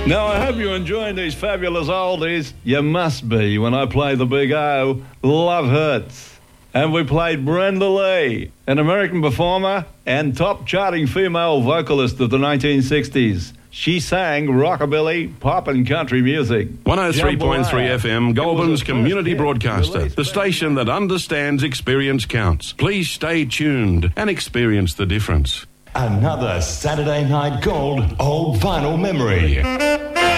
Now, I hope you're enjoying these fabulous oldies. You must be when I play the big O, Love Hurts. And we played Brenda Lee, an American performer and top charting female vocalist of the 1960s. She sang rockabilly, pop and country music. 103.3 FM, Goulburn's community broadcaster, the station that understands experience counts. Please stay tuned and experience the difference. Another Saturday Night Gold Old Vinyl Memory.